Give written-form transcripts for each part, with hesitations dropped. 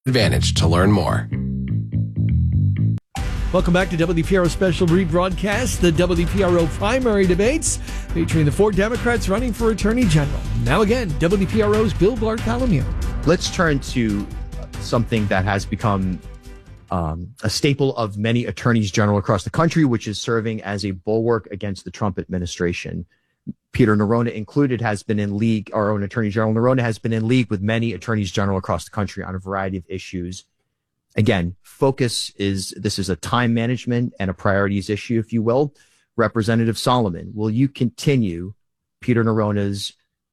Advantage to learn more. Welcome back to WPRO special rebroadcast, the WPRO primary debates featuring the 4 Democrats running for Attorney General. Now again, WPRO's Bill Bartholomew. Let's turn to something that has become a staple of many attorneys general across the country, which is serving as a bulwark against the Trump administration. Peter Neronha included has been in league, our own Attorney General Neronha has been in league with many attorneys general across the country on a variety of issues. Again, this is a time management and a priorities issue, if you will. Representative Solomon, will you continue Peter Neronha's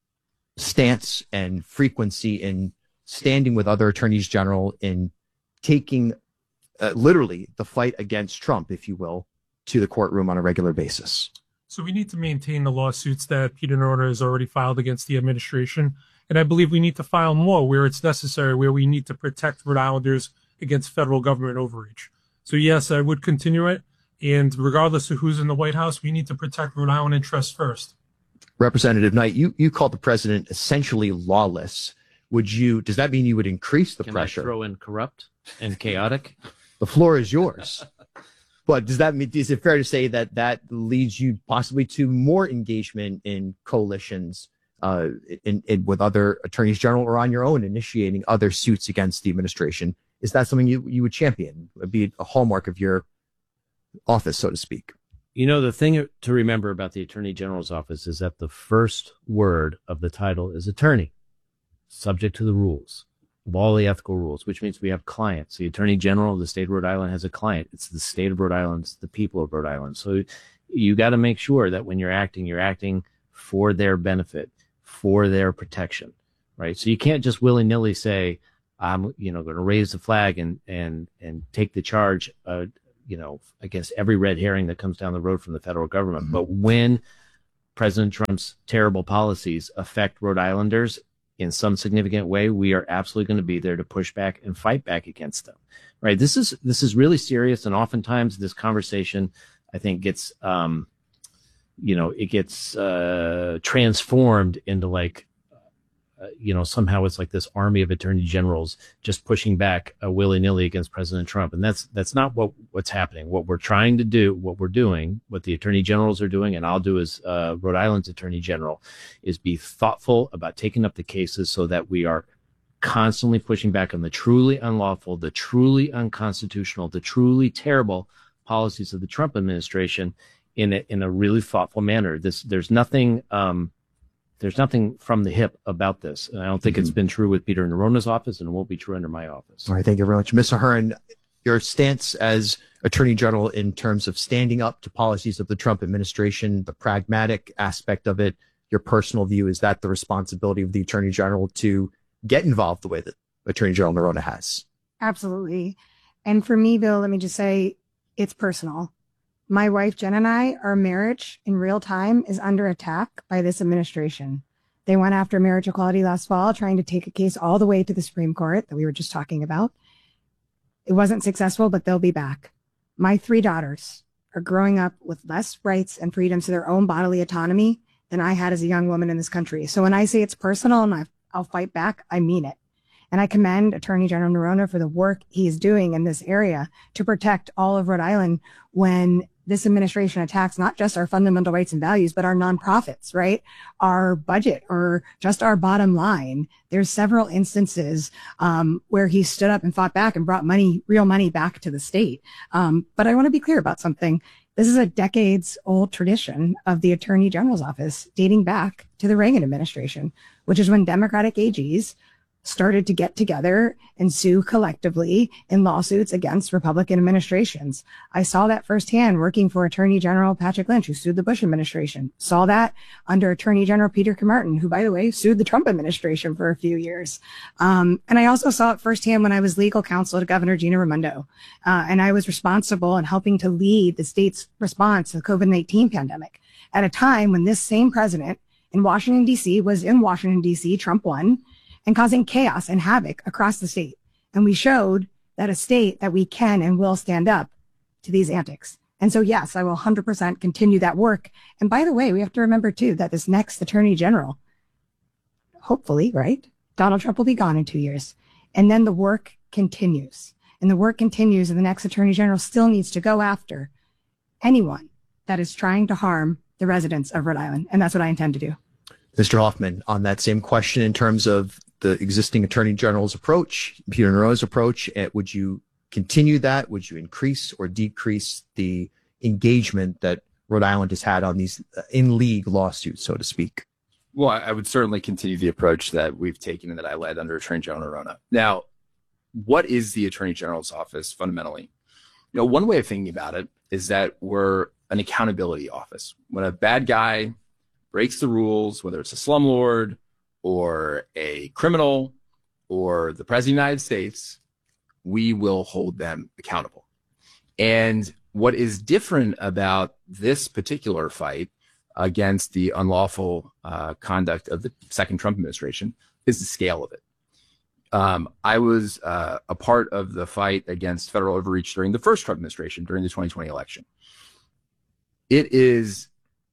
stance and frequency in standing with other attorneys general in taking literally the fight against Trump, if you will, to the courtroom on a regular basis? So we need to maintain the lawsuits that Peter Neronha has already filed against the administration. And I believe we need to file more where it's necessary, where we need to protect Rhode Islanders against federal government overreach. So yes, I would continue it. And regardless of who's in the White House, we need to protect Rhode Island interests first. Representative Knight, you called the president essentially lawless. Does that mean you would increase the pressure? Can I throw in corrupt and chaotic? The floor is yours. But is it fair to say that leads you possibly to more engagement in coalitions with other attorneys general or on your own initiating other suits against the administration? Is that something you would champion? Would be a hallmark of your office, so to speak? You know, the thing to remember about the Attorney General's office is that the first word of the title is attorney, subject to the rules of all the ethical rules, which means we have clients. The Attorney General of the state of Rhode Island has a client. It's the state of Rhode Island. It's the people of Rhode Island. So you got to make sure that when you're acting for their benefit, for their protection, right? So you can't just willy-nilly say, I'm, going to raise the flag and take the charge, against every red herring that comes down the road from the federal government. Mm-hmm. But when President Trump's terrible policies affect Rhode Islanders in some significant way, we are absolutely going to be there to push back and fight back against them, right? This is really serious. And oftentimes this conversation, I think, gets, transformed into somehow it's like this army of attorney generals just pushing back willy-nilly against President Trump. And that's not what's happening. What we're trying to do, what the attorney generals are doing, and I'll do as Rhode Island's attorney general, is be thoughtful about taking up the cases so that we are constantly pushing back on the truly unlawful, the truly unconstitutional, the truly terrible policies of the Trump administration in a really thoughtful manner. There's nothing from the hip about this. And I don't think it's been true with Peter Neronha's office, and it won't be true under my office. All right. Thank you very much. Ms. Ahern, your stance as Attorney General in terms of standing up to policies of the Trump administration, the pragmatic aspect of it, your personal view, is that the responsibility of the Attorney General to get involved the way that Attorney General Neronha has? Absolutely. And for me, Bill, let me just say it's personal. My wife, Jen, and our marriage in real time is under attack by this administration. They went after marriage equality last fall, trying to take a case all the way to the Supreme Court that we were just talking about. It wasn't successful, but they'll be back. My 3 daughters are growing up with less rights and freedoms to their own bodily autonomy than I had as a young woman in this country. So when I say it's personal and I'll fight back, I mean it. And I commend Attorney General Neronha for the work he's doing in this area to protect all of Rhode Island when this administration attacks not just our fundamental rights and values, but our nonprofits, right? Our budget, or just our bottom line. There's several instances where he stood up and fought back and brought real money back to the state. But I want to be clear about something. This is a decades-old tradition of the Attorney General's office dating back to the Reagan administration, which is when Democratic AGs started to get together and sue collectively in lawsuits against Republican administrations. I saw that firsthand working for Attorney General Patrick Lynch, who sued the Bush administration. Saw that under Attorney General Peter Camerton, who, by the way, sued the Trump administration for a few years. And I also saw it firsthand when I was legal counsel to Governor Gina Raimondo. And I was responsible in helping to lead the state's response to the COVID-19 pandemic at a time when this same president in Washington, D.C. was in Washington, D.C., Trump won, and causing chaos and havoc across the state. And we showed that a state that we can and will stand up to these antics. And so, yes, I will 100% continue that work. And by the way, we have to remember, too, that this next Attorney General, hopefully, right, Donald Trump will be gone in 2 years. And then the work continues. And the work continues, and the next Attorney General still needs to go after anyone that is trying to harm the residents of Rhode Island. And that's what I intend to do. Mr. Hoffman, on that same question, in terms of the existing Attorney General's approach, Peter Nerona's approach, would you continue that? Would you increase or decrease the engagement that Rhode Island has had on these in-league lawsuits, so to speak? Well, I would certainly continue the approach that we've taken and that I led under Attorney General Nerona. Now, what is the Attorney General's office fundamentally? You know, one way of thinking about it is that we're an accountability office. When a bad guy breaks the rules, whether it's a slumlord or a criminal or the President of the United States, we will hold them accountable. And what is different about this particular fight against the unlawful conduct of the second Trump administration is the scale of it. I was a part of the fight against federal overreach during the first Trump administration, during the 2020 election. It is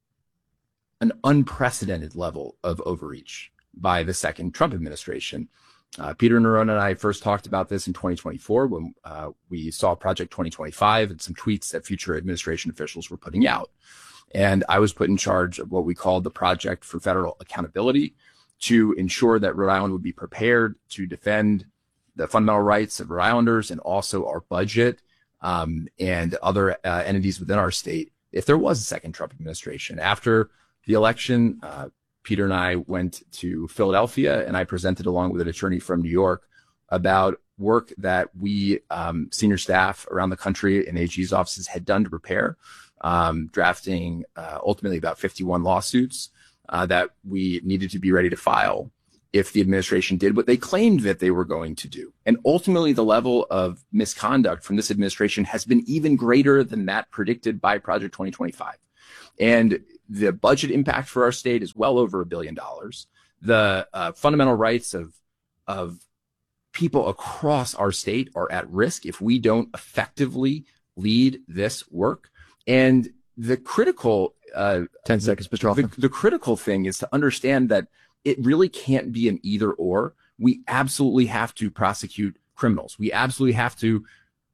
an unprecedented level of overreach by the second Trump administration. Peter Nerona and I first talked about this in 2024 when we saw Project 2025 and some tweets that future administration officials were putting out. And I was put in charge of what we called the Project for Federal Accountability to ensure that Rhode Island would be prepared to defend the fundamental rights of Rhode Islanders and also our budget and other entities within our state if there was a second Trump administration. After the election, Peter and I went to Philadelphia, and I presented along with an attorney from New York about work that we, senior staff around the country in AG's offices, had done to prepare, drafting ultimately about 51 lawsuits that we needed to be ready to file if the administration did what they claimed that they were going to do. And ultimately, the level of misconduct from this administration has been even greater than that predicted by Project 2025. And the budget impact for our state is well over $1 billion. The fundamental rights of people across our state are at risk if we don't effectively lead this work. And the critical 10 seconds, Mr. Hoffman. The critical thing is to understand that it really can't be an either or. We absolutely have to prosecute criminals. We absolutely have to,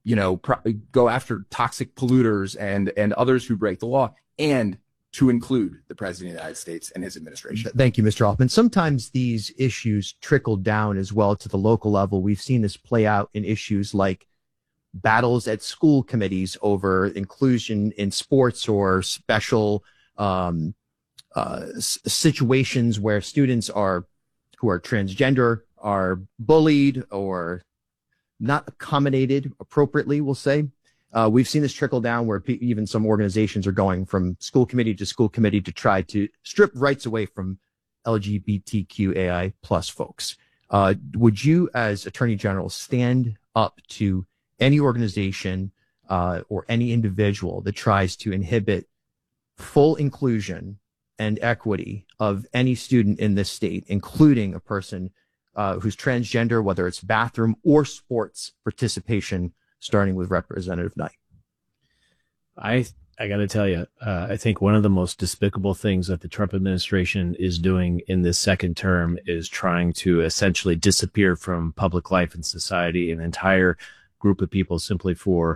go after toxic polluters and others who break the law, and to include the President of the United States and his administration. Thank you, Mr. Hoffman. Sometimes these issues trickle down as well to the local level. We've seen this play out in issues like battles at school committees over inclusion in sports or special situations where students who are transgender are bullied or not accommodated appropriately, we'll say. We've seen this trickle down where even some organizations are going from school committee to try to strip rights away from LGBTQAI plus folks. Would you, as Attorney General, stand up to any organization or any individual that tries to inhibit full inclusion and equity of any student in this state, including a person who's transgender, whether it's bathroom or sports participation, starting with Representative Knight? I got to tell you, I think one of the most despicable things that the Trump administration is doing in this second term is trying to essentially disappear from public life and society an entire group of people simply for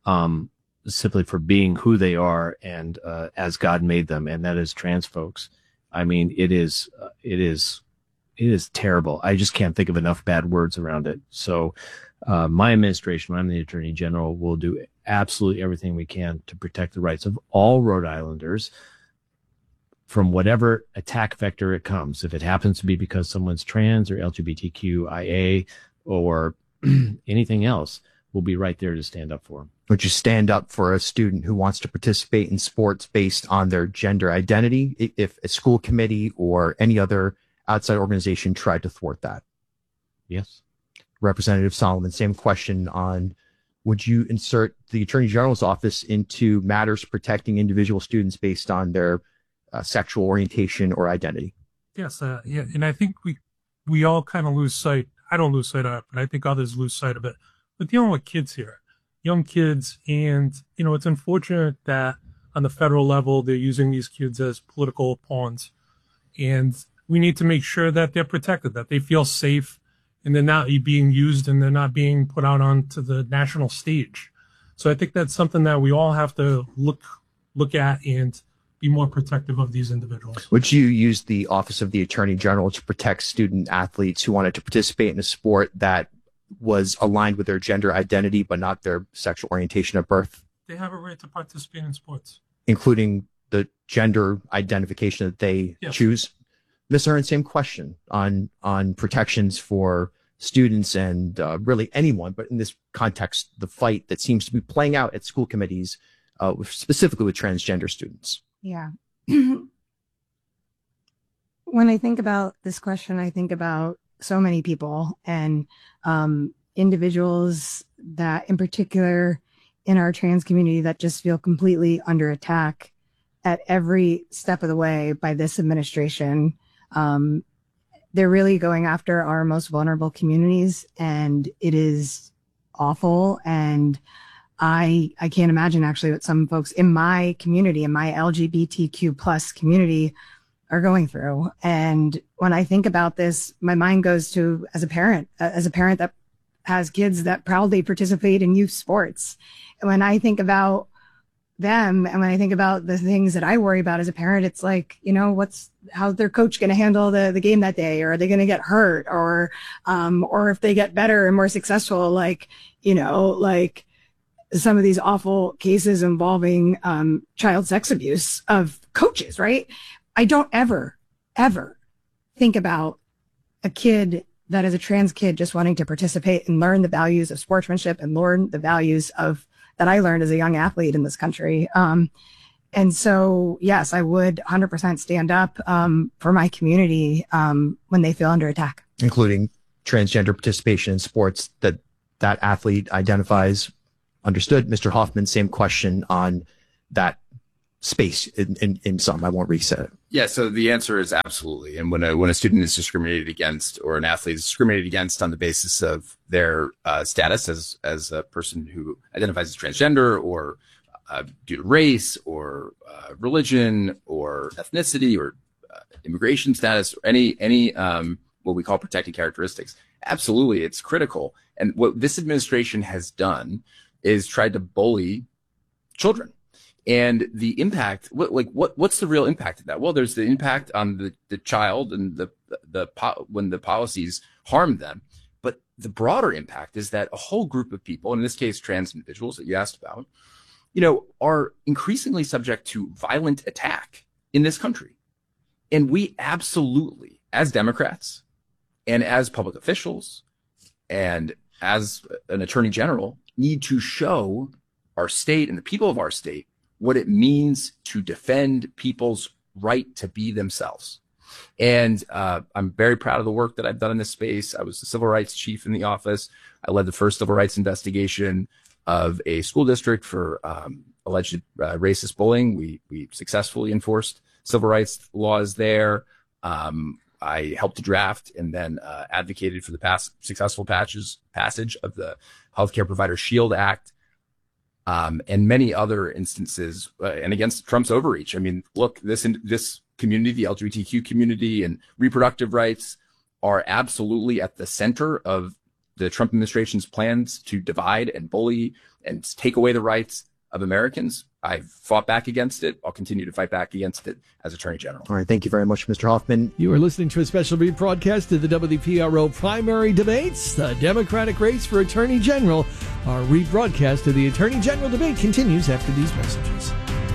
being who they are and as God made them, and that is trans folks. I mean, it is terrible. I just can't think of enough bad words around it. So my administration, when I'm the Attorney General, will do absolutely everything we can to protect the rights of all Rhode Islanders from whatever attack vector it comes. If it happens to be because someone's trans or LGBTQIA or anything else, we'll be right there to stand up for them. Would you stand up for a student who wants to participate in sports based on their gender identity if a school committee or any other outside organization tried to thwart that? Yes. Representative Solomon, same question on, would you insert the Attorney General's office into matters protecting individual students based on their sexual orientation or identity? Yes. Yeah. And I think we all kind of lose sight. I don't lose sight of it, but I think others lose sight of it. We're dealing with kids here, young kids. And, it's unfortunate that on the federal level, they're using these kids as political pawns. And we need to make sure that they're protected, that they feel safe, and they're not being used and they're not being put out onto the national stage. So I think that's something that we all have to look at and be more protective of these individuals. Would you use the Office of the Attorney General to protect student athletes who wanted to participate in a sport that was aligned with their gender identity but not their sexual orientation at birth? They have a right to participate in sports, including the gender identification that they choose. Ms. Aaron, same question on protections for students and really anyone, but in this context, the fight that seems to be playing out at school committees, specifically with transgender students. Yeah. When I think about this question, I think about so many people and individuals that in particular in our trans community that just feel completely under attack at every step of the way by this administration. They're really going after our most vulnerable communities, and it is awful. And I can't imagine actually what some folks in my community, in my LGBTQ plus community, are going through. And when I think about this, my mind goes to as a parent that has kids that proudly participate in youth sports. And when I think about them and when I think about the things that I worry about as a parent, it's like, you know, how's their coach going to handle the game that day? Or are they going to get hurt? Or if they get better and more successful, like, you know, like some of these awful cases involving child sex abuse of coaches, right? I don't ever think about a kid that is a trans kid just wanting to participate and learn the values of sportsmanship and learn the values of that I learned as a young athlete in this country. And so, yes, I would 100% stand up for my community when they feel under attack. Including transgender participation in sports that athlete identifies. Understood. Mr. Hoffman, same question on that space in some. I won't reset it. Yeah, so the answer is absolutely. And when a student is discriminated against or an athlete is discriminated against on the basis of their status as a person who identifies as transgender or due to race or religion or ethnicity or immigration status or any what we call protected characteristics, absolutely, it's critical. And what this administration has done is tried to bully children. And the impact, what's the real impact of that? Well, there's the impact on the child and when the policies harm them. But the broader impact is that a whole group of people, in this case, trans individuals that you asked about, you know, are increasingly subject to violent attack in this country. And we absolutely, as Democrats and as public officials and as an attorney general, need to show our state and the people of our state what it means to defend people's right to be themselves. And I'm very proud of the work that I've done in this space. I was the civil rights chief in the office. I led the first civil rights investigation of a school district for alleged racist bullying. We successfully enforced civil rights laws there. I helped to draft and then advocated for the successful passage of the Healthcare Provider Shield Act. And many other instances, and against Trump's overreach. I mean, look, this community, the LGBTQ community and reproductive rights are absolutely at the center of the Trump administration's plans to divide and bully and take away the rights of Americans. I've fought back against it. I'll continue to fight back against it as Attorney General. All right. Thank you very much, Mr. Hoffman. You are listening to a special rebroadcast of the WPRO primary debates. The Democratic race for Attorney General. Our rebroadcast of the Attorney General debate continues after these messages.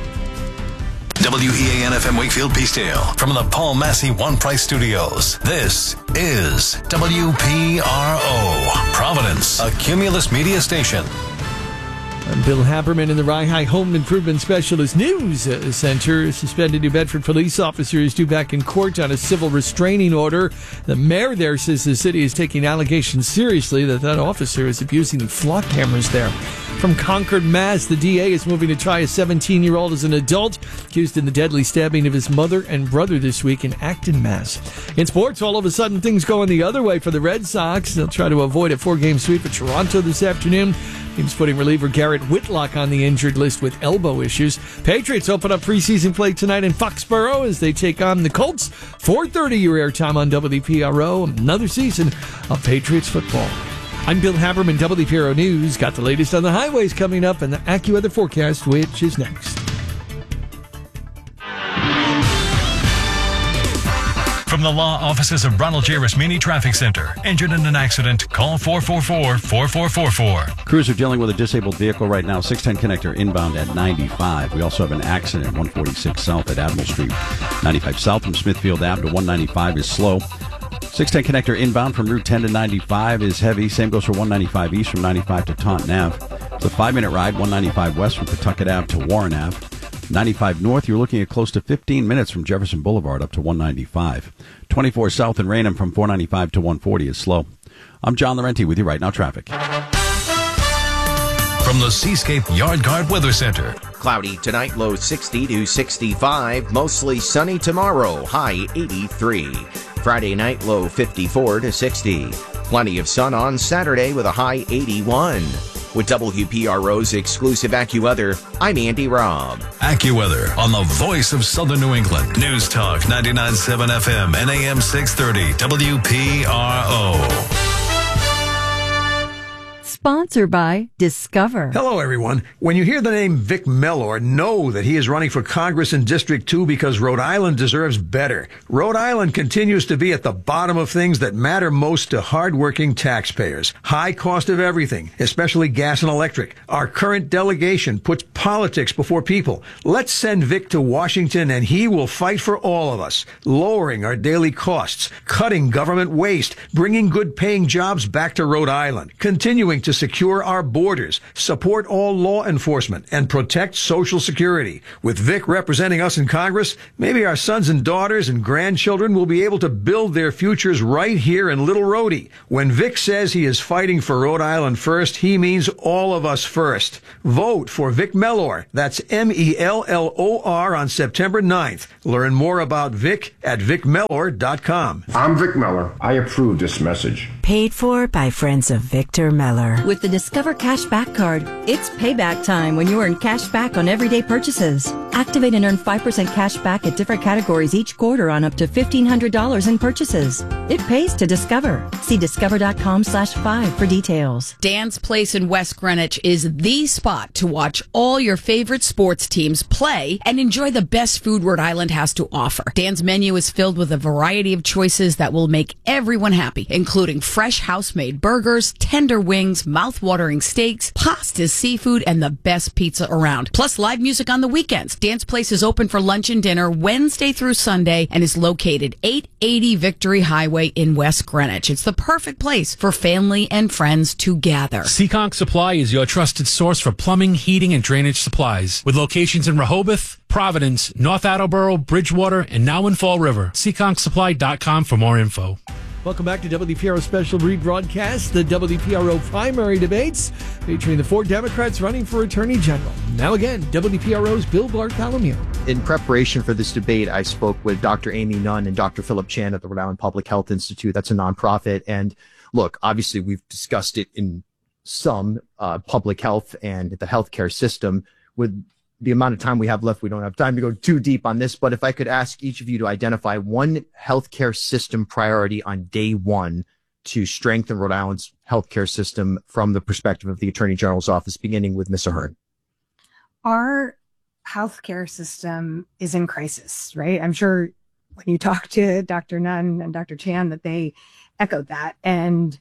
WEAN-FM Wakefield Peacedale from the Paul Massey One Price Studios. This is WPRO, Providence, a Cumulus Media station. I'm Bill Haberman in the Rye Home Improvement Specialist News Center. Suspended New Bedford police officer is due back in court on a civil restraining order. The mayor there says the city is taking allegations seriously that officer is abusing the flock cameras there. From Concord, Mass., the DA is moving to try a 17-year-old as an adult accused in the deadly stabbing of his mother and brother this week in Acton, Mass. In sports, all of a sudden, things going the other way for the Red Sox. They'll try to avoid a 4-game sweep at Toronto this afternoon. Team's putting reliever Garrett Whitlock on the injured list with elbow issues. Patriots open up preseason play tonight in Foxborough as they take on the Colts. 4:30 your airtime on WPRO. Another season of Patriots football. I'm Bill Haberman, WPRO News. Got the latest on the highways coming up and the AccuWeather forecast, which is next. From the law offices of Ronald J. Rasmini Traffic Center. Injured in an accident? Call 444-4444. Crews are dealing with a disabled vehicle right now. 610 connector inbound at 95. We also have an accident 146 south at Admiral Street. 95 south from Smithfield Ave to 195 is slow. 610 connector inbound from Route 10 to 95 is heavy. Same goes for 195 east from 95 to Taunton Ave. It's a 5-minute ride, 195 west from Pawtucket Ave to Warren Ave. 95 north, you're looking at close to 15 minutes from Jefferson Boulevard up to 195. 24 south in Raynham from 495 to 140 is slow. I'm John Laurenti with you right now, traffic. From the Seascape Yard Guard Weather Center. Cloudy tonight, low 60 to 65. Mostly sunny tomorrow, high 83. Friday night, low 54 to 60. Plenty of sun on Saturday with a high 81. With WPRO's exclusive AccuWeather, I'm Andy Robb. AccuWeather on the voice of Southern New England. News Talk 99.7 FM and AM 630 WPRO. Sponsored by Discover. Hello, everyone. When you hear the name Vic Mellor, know that he is running for Congress in District 2 because Rhode Island deserves better. Rhode Island continues to be at the bottom of things that matter most to hardworking taxpayers. High cost of everything, especially gas and electric. Our current delegation puts politics before people. Let's send Vic to Washington and he will fight for all of us, lowering our daily costs, cutting government waste, bringing good paying jobs back to Rhode Island, continuing to secure our borders, support all law enforcement, and protect Social Security. With Vic representing us in Congress, maybe our sons and daughters and grandchildren will be able to build their futures right here in Little Rhodey. When Vic says he is fighting for Rhode Island first, he means all of us first. Vote for Vic Mellor. That's MELLOR on September 9th. Learn more about Vic at vicmellor.com. I'm Vic Mellor. I approve this message. Paid for by friends of Victor Mellor. With the Discover Cash Back Card, it's payback time when you earn cash back on everyday purchases. Activate and earn 5% cash back at different categories each quarter on up to $1,500 in purchases. It pays to Discover. See discover.com/5 for details. Dan's Place in West Greenwich is the spot to watch all your favorite sports teams play and enjoy the best food Rhode Island has to offer. Dan's menu is filled with a variety of choices that will make everyone happy, including fresh house-made burgers, tender wings, mouth-watering steaks, pastas, seafood, and the best pizza around. Plus live music on the weekends. Dan's Place is open for lunch and dinner Wednesday through Sunday and is located 880 Victory Highway in West Greenwich. It's the perfect place for family and friends to gather. Seekonk Supply is your trusted source for plumbing, heating, and drainage supplies. With locations in Rehoboth, Providence, North Attleboro, Bridgewater, and now in Fall River. SeekonkSupply.com for more info. Welcome back to WPRO Special Rebroadcast, the WPRO primary debates featuring the 4 Democrats running for Attorney General. Now again, WPRO's Bill Bartholomew. In preparation for this debate, I spoke with Dr. Amy Nunn and Dr. Philip Chan at the Rhode Island Public Health Institute. That's a nonprofit. And look, obviously we've discussed it in some public health and the healthcare system. With the amount of time we have left, we don't have time to go too deep on this, but if I could ask each of you to identify one healthcare system priority on day one to strengthen Rhode Island's healthcare system from the perspective of the Attorney General's office, beginning with Ms. Ahern. Our healthcare system is in crisis, right? I'm sure when you talk to Dr. Nunn and Dr. Chan that they echoed that. And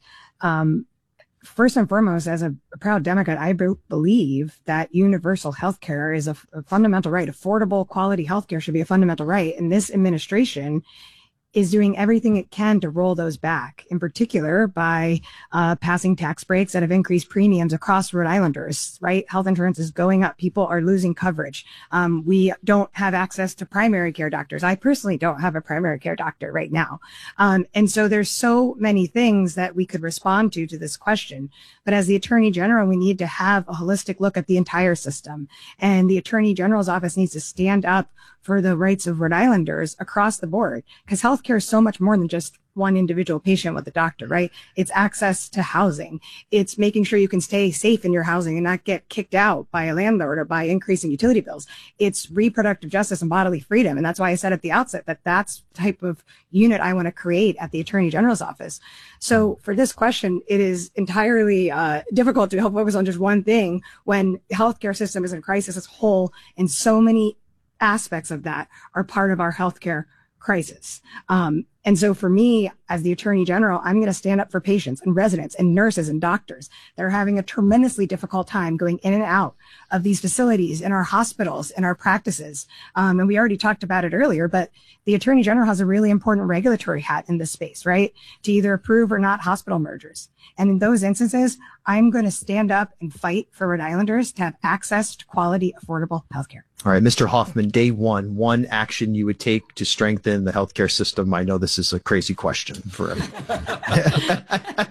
first and foremost, as a proud Democrat, I believe that universal health care is a fundamental right. Affordable, quality health care should be a fundamental right. And this administration is doing everything it can to roll those back, in particular by passing tax breaks that have increased premiums across Rhode Islanders, right? Health insurance is going up. People are losing coverage. We don't have access to primary care doctors. I personally don't have a primary care doctor right now. And so there's so many things that we could respond to this question. But as the Attorney General, we need to have a holistic look at the entire system. And the Attorney General's office needs to stand up for the rights of Rhode Islanders across the board, because healthcare is so much more than just one individual patient with a doctor, right? It's access to housing. It's making sure you can stay safe in your housing and not get kicked out by a landlord or by increasing utility bills. It's reproductive justice and bodily freedom. And that's why I said at the outset that that's the type of unit I want to create at the Attorney General's office. So for this question, it is entirely difficult to focus on just one thing when the healthcare system is in crisis as a whole, and so many aspects of that are part of our healthcare crisis. And so for me, as the Attorney General, I'm going to stand up for patients and residents and nurses and doctors that are having a tremendously difficult time going in and out of these facilities, in our hospitals, in our practices. And we already talked about it earlier, but the Attorney General has a really important regulatory hat in this space, right? To either approve or not hospital mergers. And in those instances, I'm going to stand up and fight for Rhode Islanders to have access to quality, affordable healthcare. All right, Mr. Hoffman, day one action you would take to strengthen the healthcare system. I know this is a crazy question for everyone.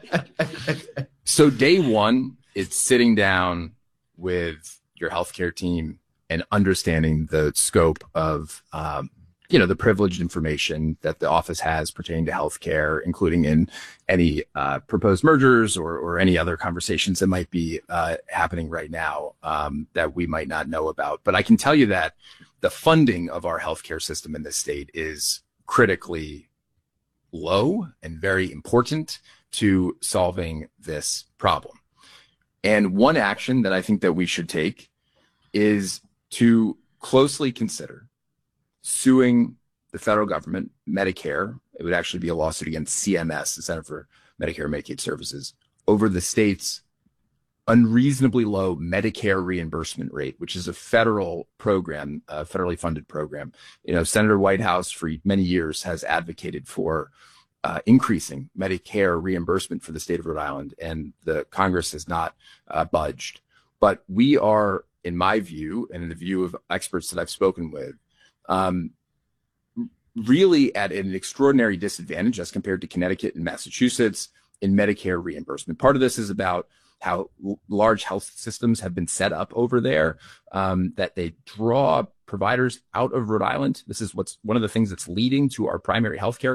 So day one, it's sitting down with your healthcare team and understanding the scope of, the privileged information that the office has pertaining to healthcare, including in any proposed mergers or any other conversations that might be happening right now that we might not know about. But I can tell you that the funding of our healthcare system in this state is critically low and very important to solving this problem. And one action that I think that we should take is to closely consider suing the federal government, Medicare. It would actually be a lawsuit against CMS, the Center for Medicare and Medicaid Services, over the state's unreasonably low Medicare reimbursement rate, which is a federal program, a federally funded program. Senator Whitehouse for many years has advocated for increasing Medicare reimbursement for the state of Rhode Island, and the Congress has not budged. But we are, in my view, and in the view of experts that I've spoken with, really at an extraordinary disadvantage as compared to Connecticut and Massachusetts in Medicare reimbursement. Part of this is about how large health systems have been set up over there, that they draw providers out of Rhode Island. This is one of the things that's leading to our primary healthcare